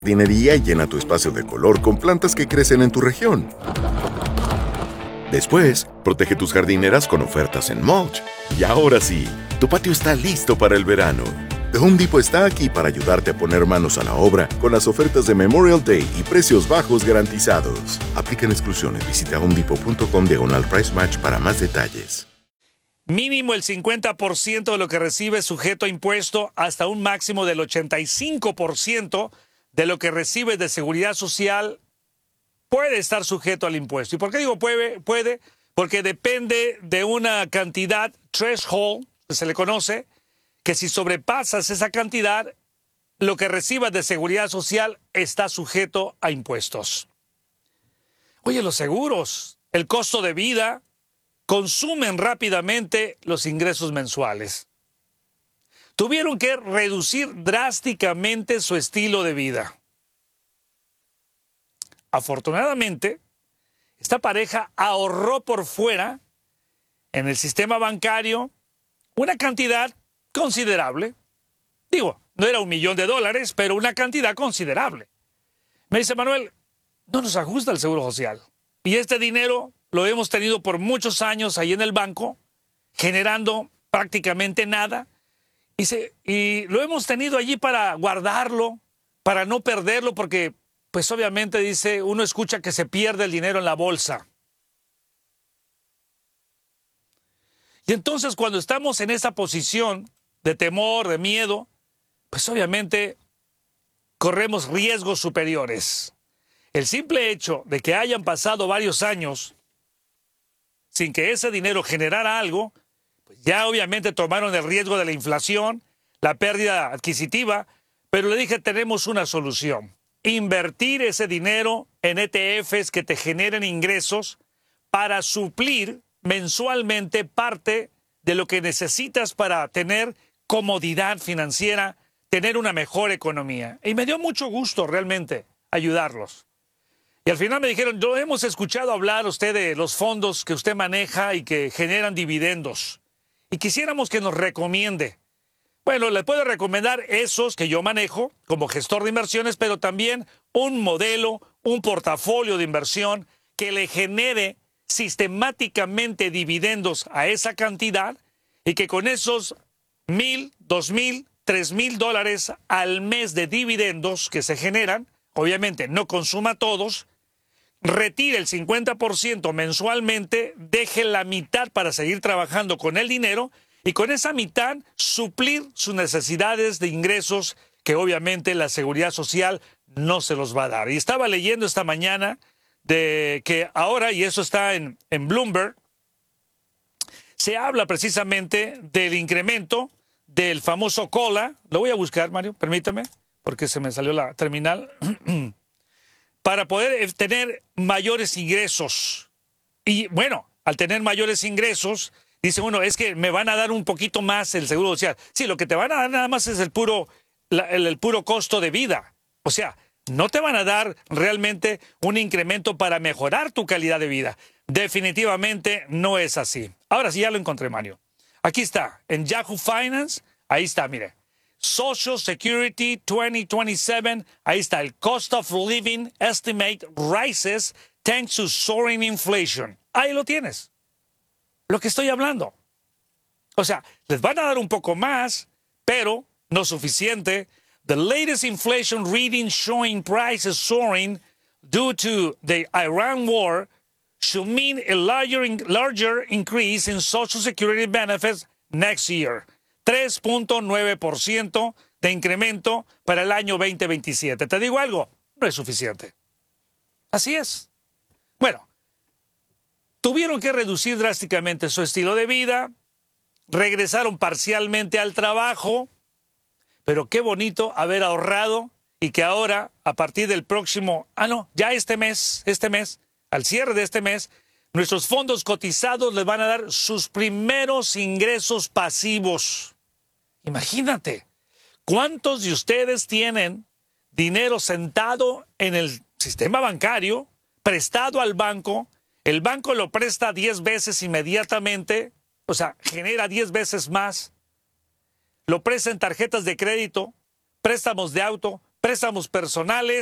jardinería y llena tu espacio de color con plantas que crecen en tu región. Después, protege tus jardineras con ofertas en mulch. Y ahora sí, tu patio está listo para el verano. The Home Depot está aquí para ayudarte a poner manos a la obra con las ofertas de Memorial Day y precios bajos garantizados. Aplican exclusiones. Visita homedepot.com/price match para más detalles. Mínimo el 50% de lo que recibe sujeto a impuesto hasta un máximo del 85% de lo que recibe de seguridad social puede estar sujeto al impuesto. ¿Y por qué digo puede? Porque depende de una cantidad threshold, que se le conoce, que si sobrepasas esa cantidad, lo que recibas de seguridad social está sujeto a impuestos. Oye, los seguros, el costo de vida, consumen rápidamente los ingresos mensuales. Tuvieron que reducir drásticamente su estilo de vida. Afortunadamente, esta pareja ahorró por fuera en el sistema bancario una cantidad considerable. Digo, no era $1 millón, pero una cantidad considerable. Me dice Manuel, no nos ajusta el seguro social. Y este dinero lo hemos tenido por muchos años ahí en el banco, generando prácticamente nada. Y lo hemos tenido allí para guardarlo, para no perderlo, porque pues obviamente, dice, uno escucha que se pierde el dinero en la bolsa. Y entonces cuando estamos en esa posición de temor, de miedo, pues obviamente corremos riesgos superiores. El simple hecho de que hayan pasado varios años sin que ese dinero generara algo, pues ya obviamente tomaron el riesgo de la inflación, la pérdida adquisitiva, pero le dije, tenemos una solución. Invertir ese dinero en ETFs que te generen ingresos para suplir mensualmente parte de lo que necesitas para tener comodidad financiera, tener una mejor economía. Y me dio mucho gusto realmente ayudarlos. Y al final me dijeron, yo hemos escuchado hablar usted de los fondos que usted maneja y que generan dividendos. Y quisiéramos que nos recomiende. Bueno, le puedo recomendar esos que yo manejo como gestor de inversiones, pero también un modelo, un portafolio de inversión que le genere sistemáticamente dividendos a esa cantidad y que con esos $1,000, $2,000, $3,000 al mes de dividendos que se generan, obviamente no consuma todos, retire el 50% mensualmente, deje la mitad para seguir trabajando con el dinero y con esa mitad suplir sus necesidades de ingresos que obviamente la seguridad social no se los va a dar. Y estaba leyendo esta mañana de que ahora, y eso está en Bloomberg, se habla precisamente del incremento del famoso COLA. Lo voy a buscar, Mario, permítame, porque se me salió la terminal. Para poder tener mayores ingresos. Y bueno, al tener mayores ingresos, dice uno, es que me van a dar un poquito más el seguro social. Sí, lo que te van a dar nada más es el puro costo de vida. O sea, no te van a dar realmente un incremento para mejorar tu calidad de vida. Definitivamente no es así. Ahora sí, ya lo encontré, Mario. Aquí está, en Yahoo Finance, ahí está, mire. Social Security 2027, ahí está, el Cost of Living Estimate rises thanks to soaring inflation. Ahí lo tienes. Lo que estoy hablando. O sea, les van a dar un poco más, pero no suficiente. The latest inflation reading showing prices soaring due to the Iran war should mean a larger increase in Social Security benefits next year. 3.9% de incremento para el año 2027. Te digo algo, no es suficiente. Así es. Bueno, tuvieron que reducir drásticamente su estilo de vida, regresaron parcialmente al trabajo, pero qué bonito haber ahorrado y que ahora, a partir del próximo, ya este mes, al cierre de este mes, nuestros fondos cotizados les van a dar sus primeros ingresos pasivos. Imagínate, ¿cuántos de ustedes tienen dinero sentado en el sistema bancario, prestado al banco? El banco lo presta 10 veces inmediatamente, o sea, genera 10 veces más. Lo presta en tarjetas de crédito, préstamos de auto, préstamos personales,